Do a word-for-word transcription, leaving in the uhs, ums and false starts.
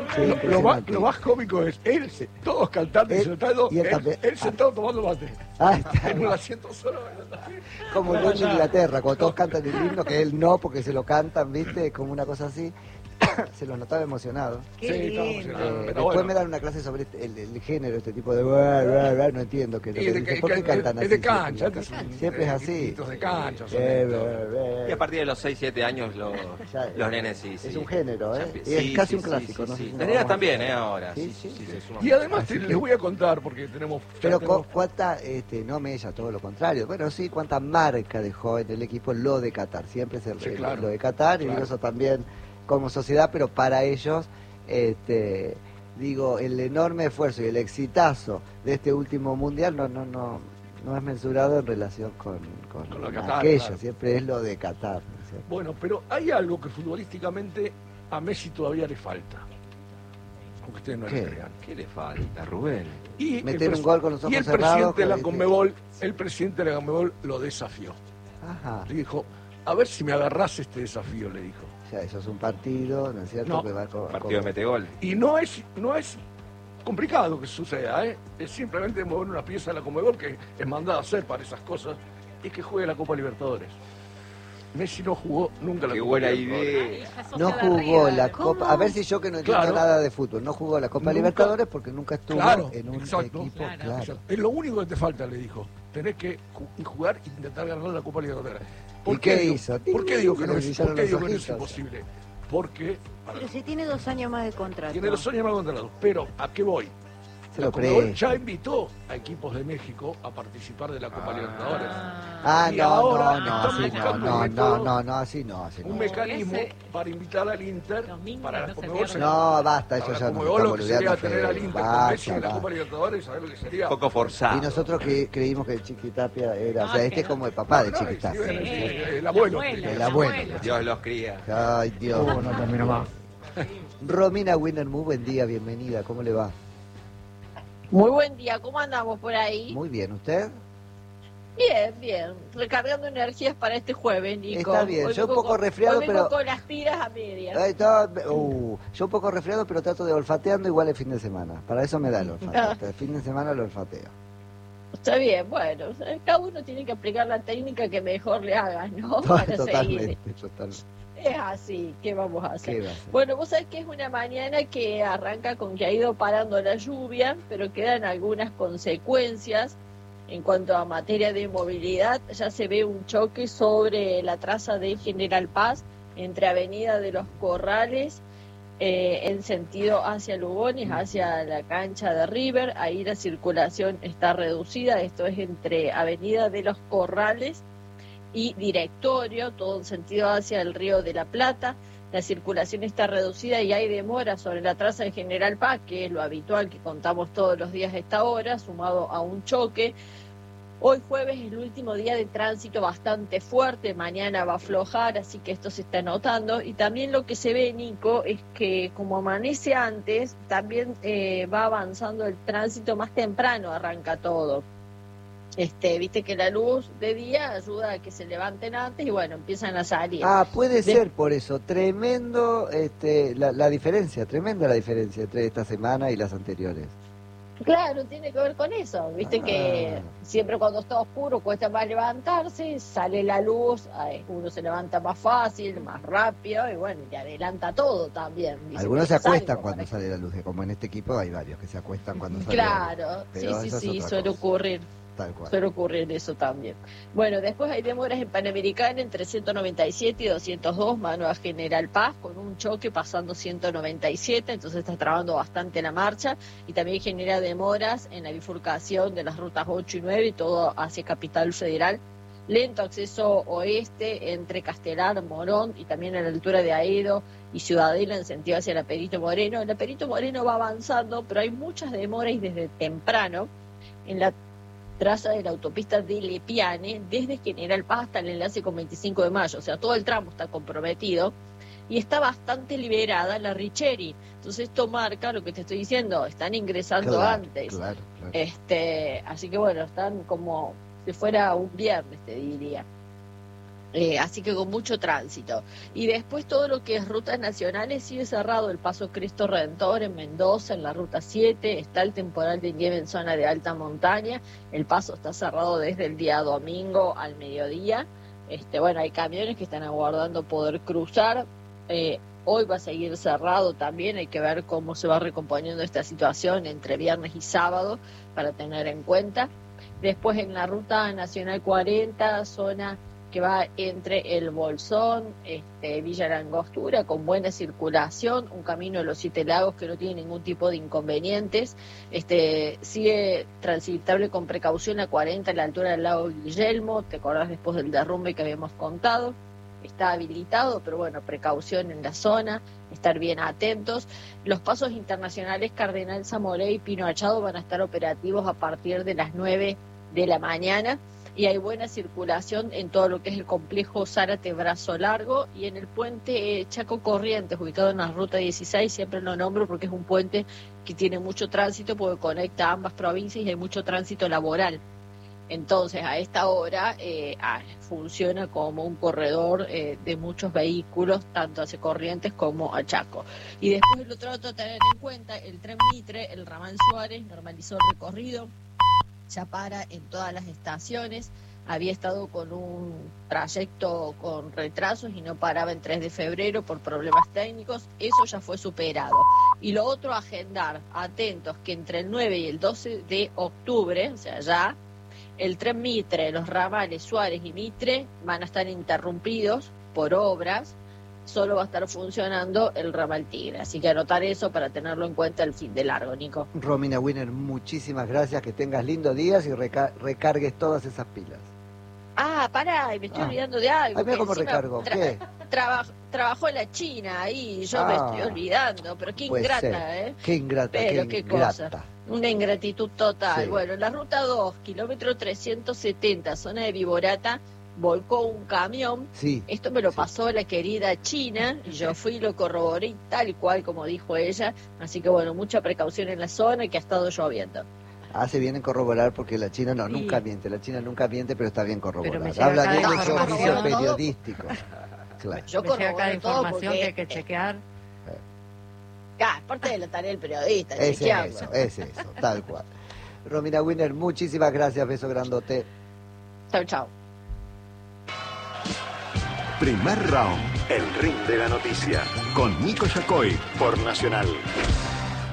Sí, lo, lo, más, lo más cómico es él, todos cantando y sentado, él, él, él sentado tomando mate. Ah, está. En un asiento solo. Como el himno de Inglaterra, cuando todos cantan el himno, que él no, porque se lo cantan, ¿viste? Como una cosa así. Se lo notaba emocionado. Qué sí, lindo. estaba emocionado. Eh, Pero después bueno. me dan una clase sobre este- el, el género, este tipo de... Bla, bla, bla, no entiendo qué es lo Y que de dice. que- ¿Por qué que- cantan es así? de cancha, Siempre, este es un- siempre es de- así. gritos de cancha, son Eh, estos. bla, bla. Y a partir de los seis siete años los, Ya, los nenes sí, es sí. un género, ¿eh? Ya- Y es sí, casi sí, un sí, clásico, sí, ¿no? sí. sé si Las nos nenas vamos a- también, ¿eh? Ahora. Sí, Sí, sí, sí, sí. sí, es una- Y además te- Así les que- voy a contar, porque tenemos... ya Pero tenemos- cu- cuánta, este, no Mella, todo lo contrario, bueno, sí, cuánta marca dejó en el equipo lo de Qatar, siempre se Sí, re- claro. lo de Qatar, y Claro. digo eso también como sociedad, pero para ellos, este, digo, el enorme esfuerzo y el exitazo de este último mundial no, no, no, no es mensurado en relación con, con, Con lo de Qatar, aquello, claro. siempre es lo de Qatar, ¿no es cierto? Bueno, pero hay algo que futbolísticamente a Messi todavía le falta. Aunque ustedes no ¿Qué? lo crean. ¿Qué le falta, Rubén? Y el Meter un pres- gol con los y ojos el cerrados, presidente de la con- Conmebol, el presidente de la Conmebol lo desafió. Ajá, Le dijo, a ver si me agarrás este desafío, le dijo. o sea, eso es un partido, ¿no es cierto? No. Que va co- Partido de como- metegol. Y no es, no es complicado que suceda, ¿eh? Es simplemente mover una pieza de la Conmebol que es mandada a hacer para esas cosas y que juegue la Copa Libertadores. Messi no jugó nunca la Qué Copa buena Libertadores. idea. No jugó la Copa, a ver si yo que no entiendo Claro. nada de fútbol, no jugó la Copa Nunca. Libertadores porque nunca estuvo Claro, en un exacto. equipo, Claro. claro. Exacto. Es lo único que te falta, le dijo. Tenés que ju- jugar e intentar ganar la Copa Libertadores. ¿Y qué digo- hizo? ¿Por qué digo que no Le es, brillaron por qué los digo que no es ojitos. imposible? Porque a ver, Pero si tiene dos años más de contrato. tiene los años más contratados. Pero, ¿a qué voy? Se La lo Conmebol presta. ya invitó a equipos de México a participar de la Copa Ah. Libertadores. Ah, Y no, ahora no, no, están así no, buscando no, un no, método- no, no, así no, así Un no. mecanismo ese- para invitar al Inter Domingo para la no se Conmebol. pierde. No, basta, Para eso la ya no Conmebol lo que sería boludeando tener al feo. Inter con Basta, Messi en la basta. Copa Libertadores, ¿sabés lo que sería? Un poco forzado. Y nosotros que creímos que el Chiquitapia era, o No, sea, es este que es no. como el papá de No, no, Chiquitapia. sí, Sí. el, el abuelo. El El abuelo. Dios los cría. Ay, Dios. Uh, no termino más. Romina Winner, muy buen día, bienvenida, ¿cómo le va? Muy buen día, ¿cómo andamos por ahí? Muy bien, ¿usted? Bien, bien, recargando energías para este jueves, Nico. Está bien, Hoy yo un vengo poco con- resfriado, hoy vengo pero- con las pilas a medias. Ay, está- uh, yo un poco resfriado, pero trato de olfateando igual el fin de semana. Para eso me da el olfato. El fin de semana lo olfateo. Está bien, bueno, o sea, cada uno tiene que aplicar la técnica que mejor le haga, ¿no? Para seguir. Totalmente, totalmente. Es así, ¿qué vamos a hacer? ¿Qué va a hacer? Bueno, vos sabés que es una mañana que arranca con que ha ido parando la lluvia, pero quedan algunas consecuencias. En cuanto a materia de movilidad, ya se ve un choque sobre la traza de General Paz entre Avenida de los Corrales eh, en sentido hacia Lugones, hacia la cancha de River. Ahí la circulación está reducida, esto es entre Avenida de los Corrales y Directorio, todo en sentido hacia el Río de la Plata. La circulación está reducida y hay demora sobre la traza de General Paz, que es lo habitual que contamos todos los días a esta hora, sumado a un choque. Hoy jueves es el último día de tránsito bastante fuerte, mañana va a aflojar, así que esto se está notando. Y también lo que se ve, Nico, es que como amanece antes, también eh, va avanzando el tránsito más temprano, arranca todo. Este, viste que la luz de día ayuda a que se levanten antes y bueno, empiezan a salir. Ah, puede De- ser por eso. Tremendo este, la, la diferencia, tremenda la diferencia entre esta semana y las anteriores. Claro, tiene que ver con eso. Viste Ah. que siempre cuando está oscuro cuesta más levantarse, sale la luz, ay, uno se levanta más fácil, más rápido y bueno, y adelanta todo también. Dice Algunos que se es algo acuestan cuando para- sale la luz, como en este equipo hay varios que se acuestan cuando sale la luz. Claro, sí, Pero sí, eso es sí, otra suele cosa. ocurrir. Tal cual. Suele ocurrir eso también. Bueno, después hay demoras en Panamericana entre ciento noventa y siete y doscientos dos, mano a General Paz, con un choque pasando ciento noventa y siete, entonces está trabando bastante la marcha y también genera demoras en la bifurcación de las rutas ocho y nueve y todo hacia Capital Federal. Lento acceso oeste entre Castelar, Morón y también a la altura de Aedo y Ciudadela en sentido hacia la Perito Moreno. La Perito Moreno va avanzando, pero hay muchas demoras y desde temprano en la traza de la autopista de Lepiane, desde General Paz hasta el enlace con veinticinco de mayo, o sea, todo el tramo está comprometido y está bastante liberada la Richeri. Entonces esto marca lo que te estoy diciendo, están ingresando Claro, antes. claro, claro. Este, así que bueno, están como si fuera un viernes, te diría. Eh, así que con mucho tránsito. Y después todo lo que es rutas nacionales sigue cerrado. El paso Cristo Redentor en Mendoza, en la ruta siete, está el temporal de nieve en zona de alta montaña. El paso está cerrado desde el día domingo al mediodía. Este, bueno, hay camiones que están aguardando poder cruzar. Eh, hoy va a seguir cerrado también, hay que ver cómo se va recomponiendo esta situación entre viernes y sábado para tener en cuenta. Después en la ruta nacional cuarenta, zona que va entre el Bolsón, este, Villa La Angostura, con buena circulación, un camino de los Siete Lagos que no tiene ningún tipo de inconvenientes, este, sigue transitable con precaución la cuarenta a la altura del lago Guillermo, te acordás después del derrumbe que habíamos contado, está habilitado, pero bueno, precaución en la zona, estar bien atentos. Los pasos internacionales Cardenal Zamoré y Pino Achado van a estar operativos a partir de las nueve de la mañana, y hay buena circulación en todo lo que es el complejo Zárate Brazo Largo y en el puente Chaco Corrientes, ubicado en la ruta dieciséis, siempre lo nombro porque es un puente que tiene mucho tránsito porque conecta ambas provincias y hay mucho tránsito laboral. Entonces, a esta hora eh, ah, funciona como un corredor eh, de muchos vehículos, tanto hacia Corrientes como a Chaco. Y después el otro dato a tener en cuenta, el tren Mitre, el ramal Suárez, normalizó el recorrido, ya para en todas las estaciones, había estado con un trayecto con retrasos y no paraba en tres de febrero por problemas técnicos, eso ya fue superado. Y lo otro, agendar, atentos, que entre el nueve y el doce de octubre, o sea ya, el tren Mitre, los ramales Suárez y Mitre van a estar interrumpidos por obras, solo va a estar funcionando el ramal Tigre. Así que anotar eso para tenerlo en cuenta el fin de largo, Nico. Romina Winner, muchísimas gracias, que tengas lindos días y reca recargues todas esas pilas. Ah, pará, me estoy Ah. olvidando de algo. Ay, mira que cómo encima recargo, tra ¿qué? traba trabajó en la China ahí, yo Ah. me estoy olvidando, pero qué Puede ingrata, ser. ¿eh? Qué ingrata, Pero qué qué ingrata. cosa. Una ingratitud total. Sí. Bueno, la ruta dos, kilómetro trescientos setenta, zona de Viborata, volcó un camión. Sí. Esto me lo Sí. pasó la querida China, y yo fui y lo corroboré tal cual como dijo ella. Así que bueno, mucha precaución en la zona y que ha estado lloviendo. Hace bien en corroborar porque la China no, Sí. nunca miente. La China nunca miente, pero está bien Pero me corroborar. llega Habla cada bien de su información. oficio Todo. periodístico. Claro. Yo Me llega cada corroboro todo información porque que hay que chequear. ah, es parte de la tarea del periodista, Es chequearlo. eso, es eso, tal cual. Romina Winner, muchísimas gracias, beso grandote. Chau, chau. Primer round, el ring de la noticia, con Nico Yacoy por Nacional.